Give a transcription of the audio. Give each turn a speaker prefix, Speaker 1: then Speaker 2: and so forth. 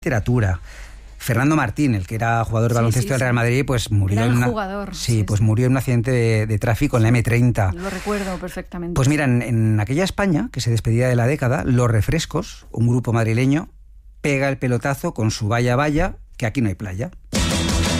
Speaker 1: literatura. Fernando Martín, el que era jugador de baloncesto del Real Madrid, pues murió murió en un accidente de tráfico en la M30.
Speaker 2: Lo recuerdo perfectamente.
Speaker 1: Pues mira, en aquella España que se despedía de la década, Los Refrescos, un grupo madrileño, pega el pelotazo con su Vaya Vaya, que aquí no hay playa.